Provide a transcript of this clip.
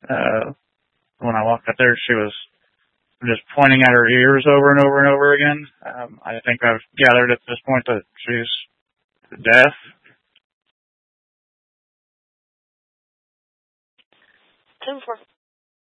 When I walked up there, she was just pointing at her ears over and over and over again. I think I've gathered at this point that she's deaf.